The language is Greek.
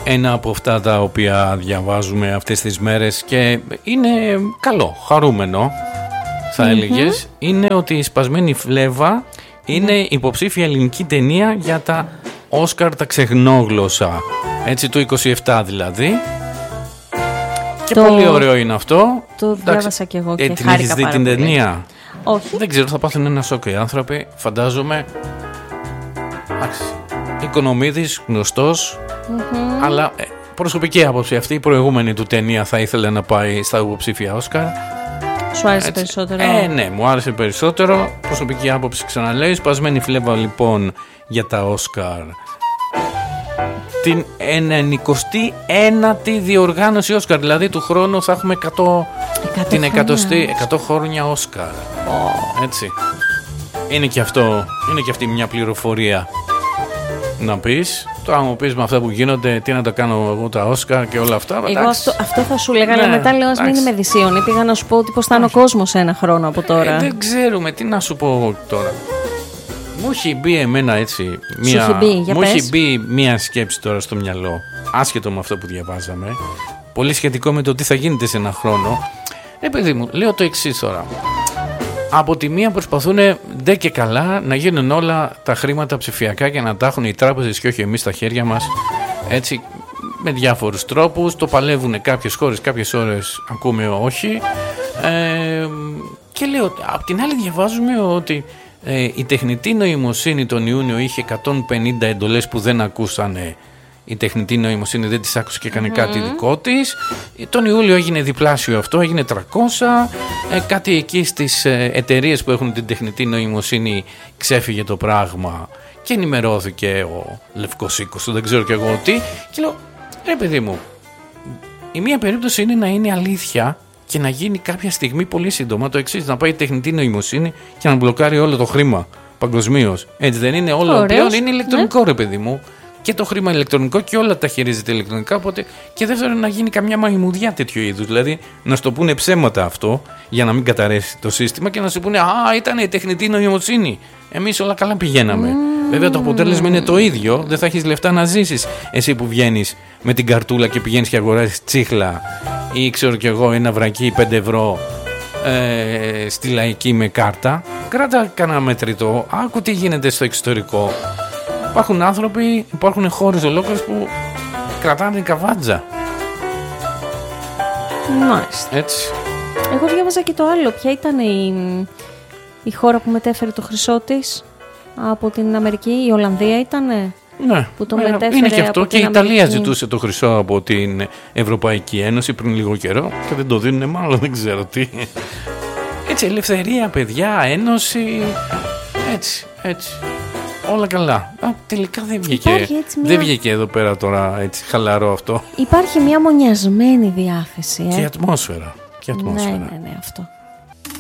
ένα από αυτά τα οποία διαβάζουμε αυτές τις μέρες και είναι καλό, χαρούμενο θα έλεγες, είναι ότι η Σπασμένη Φλέβα είναι υποψήφια ελληνική ταινία για τα Όσκαρ τα ξεχνόγλωσσα, έτσι, του 27 δηλαδή. Και πολύ ωραίο είναι αυτό. Το διάβασα και εγώ και την έχεις δει την ταινία? Όχι. Δεν ξέρω, θα πάθουν ένα σοκ οι άνθρωποι, φαντάζομαι. Οικονομίδης, γνωστός, αλλά προσωπική άποψη, αυτή η προηγούμενη του ταινία θα ήθελε να πάει στα υποψήφια Όσκαρ. Σου άρεσε περισσότερο? Ναι, μου άρεσε περισσότερο. Προσωπική άποψη, ξαναλέω. Σπασμένη Φλέβα λοιπόν για τα Όσκαρ. Την 99η διοργάνωση Όσκαρ, δηλαδή του χρόνου θα έχουμε 100 χρόνια Όσκαρ. Έτσι. Είναι και αυτή μια πληροφορία να πεις. Τώρα μου πεις με αυτά που γίνονται, τι να τα κάνω εγώ τα Όσκαρ και όλα αυτά. Εγώ αυτό θα σου λέγα, αλλά μετά λέω ας μην είμαι δυσίωνη. Πήγα να σου πω ότι πώς θα είναι ο κόσμος ένα χρόνο από τώρα. Δεν ξέρουμε, τι να σου πω τώρα. Μου έχει μπει εμένα έτσι μία σκέψη τώρα στο μυαλό, άσχετο με αυτό που διαβάζαμε, πολύ σχετικό με το τι θα γίνεται σε ένα χρόνο. Παιδί μου, λέω το εξής τώρα. Από τη μία προσπαθούν ντε και καλά να γίνουν όλα τα χρήματα ψηφιακά και να τα έχουν οι τράπεζες και όχι εμείς στα χέρια μας, έτσι, με διάφορους τρόπους. Το παλεύουν κάποιες χώρες, κάποιες ώρες ακούμε όχι. Και λέω, απ' την άλλη διαβάζουμε ότι η τεχνητή νοημοσύνη τον Ιούνιο είχε 150 εντολές που δεν ακούσανε. Η τεχνητή νοημοσύνη δεν της άκουσε και έκανε κάτι δικό της. Τον Ιούλιο έγινε διπλάσιο αυτό, έγινε 300. Κάτι εκεί στις εταιρείες που έχουν την τεχνητή νοημοσύνη ξέφυγε το πράγμα και ενημερώθηκε ο Λευκός Οίκος, δεν ξέρω κι εγώ τι. Και λέω, ρε παιδί μου, η μία περίπτωση είναι να είναι αλήθεια και να γίνει κάποια στιγμή πολύ σύντομα το εξής, να πάει η τεχνητή νοημοσύνη και να μπλοκάρει όλο το χρήμα παγκοσμίως. Έτσι δεν είναι? Όλο πλέον είναι ηλεκτρονικό, ρε παιδί μου. Και το χρήμα ηλεκτρονικό και όλα τα χειρίζεται ηλεκτρονικά. Οπότε, και δεύτερον, να γίνει καμιά μαϊμουδιά τέτοιου είδους. Δηλαδή, να σου το πούνε ψέματα αυτό για να μην καταρρεύσει το σύστημα και να σου πούνε, α, ήταν η τεχνητή νοημοσύνη. Εμείς όλα καλά πηγαίναμε. Βέβαια, το αποτέλεσμα είναι το ίδιο. Δεν θα έχεις λεφτά να ζήσεις. Εσύ που βγαίνεις με την καρτούλα και πηγαίνεις και αγοράζεις τσίχλα ή ξέρω κι εγώ ένα βρακί 5 ευρώ στη Λαϊκή με κάρτα. Κράτα κανένα μετρητό. Άκου τι γίνεται στο εξωτερικό. Υπάρχουν άνθρωποι, υπάρχουν χώρες ολόκληρες που κρατάνε καβάτζα. Μάλιστα. Έτσι. Εγώ διάβαζα και το άλλο. Ποια ήταν η χώρα που μετέφερε το χρυσό της από την Αμερική? Η Ολλανδία ήτανε? Ναι, που το μετέφερε. Είναι και αυτό. Από και η την Ιταλία Αμερική ζητούσε το χρυσό από την Ευρωπαϊκή Ένωση πριν λίγο καιρό και δεν το δίνουν, μάλλον δεν ξέρω τι. Έτσι, ελευθερία, παιδιά, ένωση. Έτσι. Όλα καλά. Τελικά δεν βγήκε. Δεν βγήκε εδώ πέρα τώρα έτσι χαλαρό αυτό. Υπάρχει μια μονιασμένη διάθεση. Και ατμόσφαιρα. Ναι, αυτό.